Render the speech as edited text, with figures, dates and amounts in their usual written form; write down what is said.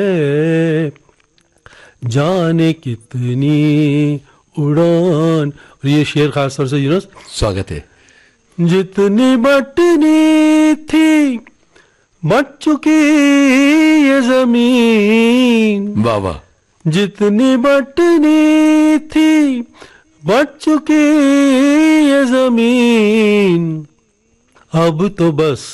जाने कितनी उड़ान। और ये शेर खास तौर से यूनुस, स्वागत है। जितनी बटनी थी बट चुकी ये जमीन, वाह वाह। जितनी बटनी थी बट चुकी ये जमीन, अब तो बस